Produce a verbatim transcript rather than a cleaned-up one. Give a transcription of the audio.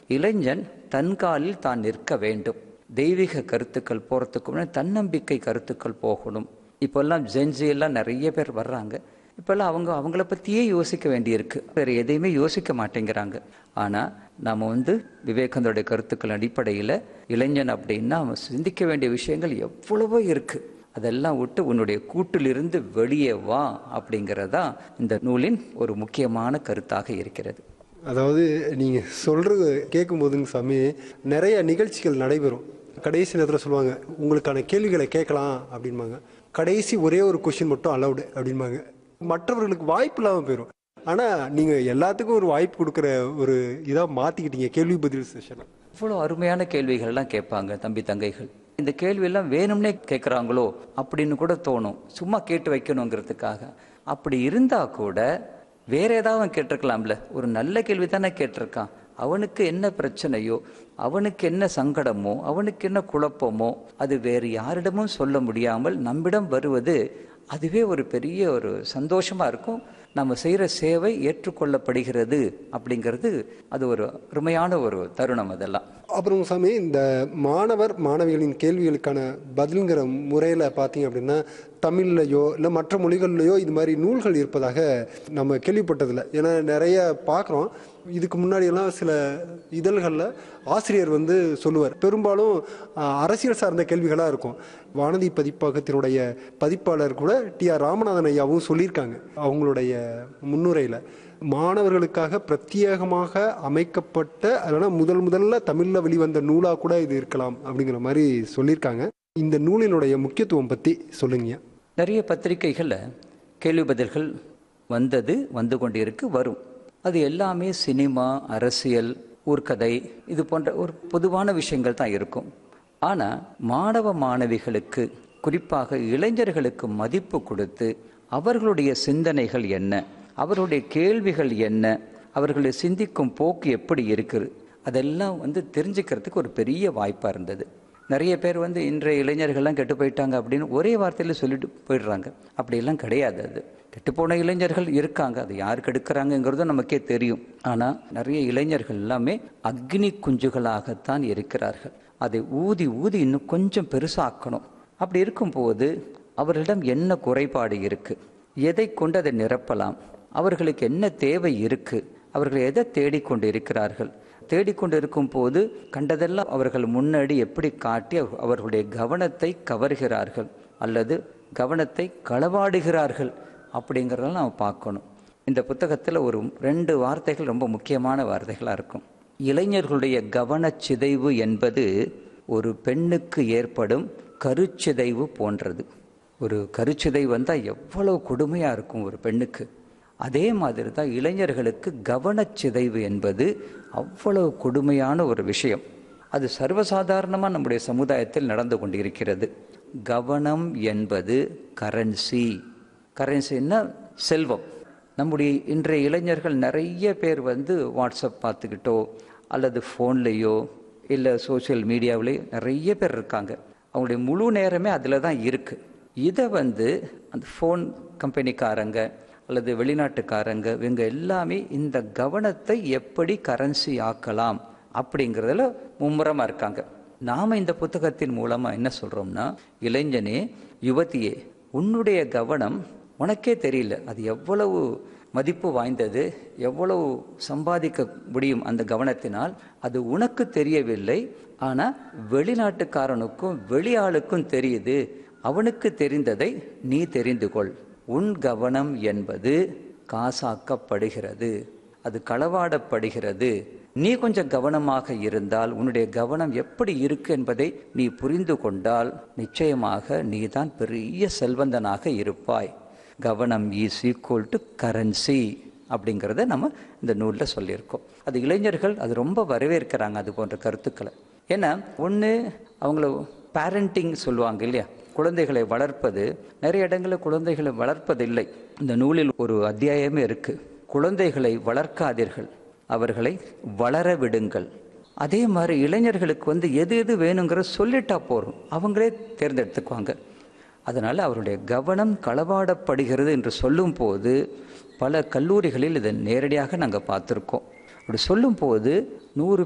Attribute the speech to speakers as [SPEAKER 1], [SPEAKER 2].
[SPEAKER 1] இளைஞன் தன் காலில் தான் நிற்க வேண்டும். தெய்வீக கருத்துக்கள் போகிறதுக்கு முன்னாடி தன்னம்பிக்கை கருத்துக்கள் போகணும். இப்போல்லாம் ஜென்சி எல்லாம் நிறைய பேர் வர்றாங்க. இப்போல்லாம் அவங்க அவங்கள பற்றியே யோசிக்க வேண்டியிருக்கு. வேறு எதையுமே யோசிக்க மாட்டேங்கிறாங்க. ஆனால் நாம் வந்து விவேகானந்தருடைய கருத்துக்கள் அடிப்படையில் இளைஞன் அப்படின்னா அவன் சிந்திக்க வேண்டிய விஷயங்கள் எவ்வளவோ இருக்குது. அதெல்லாம் விட்டு உன்னுடைய கூட்டிலிருந்து வெளியே வா அப்படிங்கிறதா இந்த நூலின் ஒரு முக்கியமான கருத்தாக இருக்கிறது.
[SPEAKER 2] அதாவது நீங்கள் சொல்கிறது கேட்கும் போதுங்க சாமி, நிறைய நிகழ்ச்சிகள் நடைபெறும். கடைசி நேரத்தில் சொல்லுவாங்க, உங்களுக்கான கேள்விகளை கேட்கலாம் அப்படின்பாங்க. கடைசி ஒரே ஒரு கொஸ்டின் மட்டும் அலவுடு அப்படின்பாங்க. மற்றவர்களுக்கு வாய்ப்பு இல்லாமல் போயிடும். ஆனால் நீங்கள் எல்லாத்துக்கும் ஒரு வாய்ப்பு கொடுக்குற ஒரு இதாக மாற்றிக்கிட்டீங்க கேள்வி பதில் செஷன்.
[SPEAKER 1] இவ்வளோ அருமையான கேள்விகள்லாம் கேட்பாங்க தம்பி தங்கைகள். இந்த கேள்வியெல்லாம் வேணும்னே கேட்குறாங்களோ அப்படின்னு கூட தோணும், சும்மா கேட்டு வைக்கணுங்கிறதுக்காக. அப்படி இருந்தால் கூட வேற ஏதாவது கேட்டிருக்கலாம்ல. ஒரு நல்ல கேள்வி தானே கேட்டிருக்கான். அவனுக்கு என்ன பிரச்சனையோ, அவனுக்கு என்ன சங்கடமோ, அவனுக்கு என்ன குழப்பமோ, அது வேறு யாரிடமும் சொல்ல முடியாமல் நம்மிடம் வருவது அதுவே ஒரு பெரிய ஒரு சந்தோஷமா இருக்கும். நம்ம செய்கிற சேவை ஏற்றுக்கொள்ளப்படுகிறது அப்படிங்கிறது அது ஒரு அருமையான ஒரு தருணம். அதெல்லாம்
[SPEAKER 2] அப்புறம் சாமி, இந்த மாணவர் மாணவிகளின் கேள்விகளுக்கான பதில்ங்கிற முறையில் பார்த்தீங்க அப்படின்னா தமிழ்லையோ இல்லை மற்ற மொழிகள்லையோ இது மாதிரி நூல்கள் இருப்பதாக நம்ம கேள்விப்பட்டதில்லை. ஏன்னா நிறைய பார்க்குறோம். இதுக்கு முன்னாடியெல்லாம் சில இதழ்களில் ஆசிரியர் வந்து சொல்லுவார், பெரும்பாலும் அரசியல் சார்ந்த கேள்விகளாக இருக்கும். வானதி பதிப்பகத்தினுடைய பதிப்பாளர் கூட டி ஆர் ராமநாதன் ஐயாவும் சொல்லியிருக்காங்க அவங்களுடைய முன்னுரையில். மாணவர்களுக்காக பிரத்யேகமாக அமைக்கப்பட்ட, அதனால் முதல் முதல்ல தமிழில் வெளிவந்த நூலாக கூட இது இருக்கலாம் அப்படிங்கிற மாதிரி சொல்லியிருக்காங்க. இந்த நூலினுடைய முக்கியத்துவம் பற்றி சொல்லுங்க.
[SPEAKER 1] நிறைய பத்திரிகைகளில் கேள்வி பதில்கள் வந்தது, வந்து கொண்டு இருக்கு, வரும். அது எல்லாமே சினிமா, அரசியல், ஊர்கதை, இது போன்ற ஒரு பொதுவான விஷயங்கள் தான் இருக்கும். ஆனால் மாணவ மாணவிகளுக்கு, குறிப்பாக இளைஞர்களுக்கு மதிப்பு கொடுத்து அவர்களுடைய சிந்தனைகள் என்ன, அவர்களுடைய கேள்விகள் என்ன, அவர்களுடைய சிந்திக்கும் போக்கு எப்படி இருக்குது, அதெல்லாம் வந்து தெரிஞ்சுக்கிறதுக்கு ஒரு பெரிய வாய்ப்பாக இருந்தது. நிறைய பேர் வந்து இன்றைய இளைஞர்கள்லாம் கெட்டு போயிட்டாங்க அப்படின்னு ஒரே வார்த்தையில் சொல்லிட்டு போயிடுறாங்க. அப்படியெல்லாம் கிடையாது. அது கெட்டுப்போன இளைஞர்கள் இருக்காங்க, அது யார் கெடுக்கிறாங்கங்கிறதும் நமக்கே தெரியும். ஆனால் நிறைய இளைஞர்கள் எல்லாமே அக்னி குஞ்சுகளாகத்தான் இருக்கிறார்கள். அதை ஊதி ஊதி இன்னும் கொஞ்சம் பெருசாக்கணும். அப்படி இருக்கும்போது அவர்களிடம் என்ன குறைபாடு இருக்குது, எதை கொண்டு அதை நிரப்பலாம், அவர்களுக்கு என்ன தேவை இருக்குது, அவர்கள் எதை தேடிக்கொண்டு இருக்கிறார்கள், தேடிக்கொண்டு இருக்கும் போது கண்டதெல்லாம் அவர்கள் முன்னாடி எப்படி காட்டி அவர்களுடைய கவனத்தை கவர்கிறார்கள் அல்லது கவனத்தை களவாடுகிறார்கள் அப்படிங்கிறதெல்லாம் நம்ம பார்க்கணும். இந்த புத்தகத்தில் ஒரு ரெண்டு வார்த்தைகள் ரொம்ப முக்கியமான வார்த்தைகளாக இருக்கும். இளைஞர்களுடைய கவனச்சிதைவு என்பது ஒரு பெண்ணுக்கு ஏற்படும் கருச்சிதைவு போன்றது. ஒரு கருச்சிதைவு வந்தால் எவ்வளவு கொடுமையாக இருக்கும் ஒரு பெண்ணுக்கு. அதே மாதிரி தான் இளைஞர்களுக்கு கவனச்சிதைவு என்பது அவ்வளவு கொடுமையான ஒரு விஷயம். அது சர்வசாதாரணமாக நம்முடைய சமுதாயத்தில் நடந்து கொண்டிருக்கிறது. கவனம் என்பது கரன்சி. கரன்சின்னா செல்வம். நம்முடைய இன்றைய இளைஞர்கள் நிறைய பேர் வந்து வாட்ஸ்அப் பார்த்துக்கிட்டோ அல்லது ஃபோன்லேயோ இல்லை சோசியல் மீடியாவிலேயோ நிறைய பேர் இருக்காங்க. அவங்களுடைய முழு நேரமே அதில் தான் இருக்குது. இதை வந்து அந்த ஃபோன் கம்பெனிக்காரங்க அல்லது வெளிநாட்டுக்காரங்க இவங்க எல்லாமே இந்த கவனத்தை எப்படி கரன்சி ஆக்கலாம் அப்படிங்கிறதுல மும்முரமாக இருக்காங்க. நாம் இந்த புத்தகத்தின் மூலமாக என்ன சொல்கிறோம்னா, இளைஞனே, யுவதியே, உன்னுடைய கவனம் உனக்கே தெரியல அது எவ்வளவு மதிப்பு வாய்ந்தது, எவ்வளவு சம்பாதிக்க முடியும் அந்த கவனத்தினால், அது உனக்கு தெரியவில்லை. ஆனால் வெளிநாட்டுக்காரனுக்கும் வெளியாளுக்கும் தெரியுது. அவனுக்கு தெரிந்ததை நீ தெரிந்து கொள். உன் கவனம் என்பது காசாக்கப்படுகிறது, அது களவாடப்படுகிறது. நீ கொஞ்சம் கவனமாக இருந்தால், உன்னுடைய கவனம் எப்படி இருக்கு என்பதை நீ புரிந்து கொண்டால் நிச்சயமாக நீ தான் பெரிய செல்வந்தனாக இருப்பாய். கவனம் இஸ் ஈக்குவல் டு கரன்சி அப்படிங்கிறத நம்ம இந்த நூலில் சொல்லியிருக்கோம். அது இளைஞர்கள் அது ரொம்ப வரவேற்கிறாங்க, அது போன்ற கருத்துக்களை. ஏன்னா ஒன்று அவங்கள பேரண்டிங் சொல்லுவாங்க இல்லையா, குழந்தைகளை வளர்ப்பது. நிறைய இடங்களில் குழந்தைகளை வளர்ப்பதில்லை. இந்த நூலில் ஒரு அத்தியாயமே இருக்குது, குழந்தைகளை வளர்க்காதீர்கள், அவர்களை வளர விடுங்கள். அதே மாதிரி இளைஞர்களுக்கு வந்து எது எது வேணுங்கிற சொல்லிட்டா போகிறோம், அவங்களே தேர்ந்தெடுத்துக்குவாங்க. அதனால் அவருடைய கவனம் களவாடப்படுகிறது என்று சொல்லும் போது பல கல்லூரிகளில் இதை நேரடியாக நாங்கள் பார்த்துருக்கோம். அப்படி சொல்லும் போது நூறு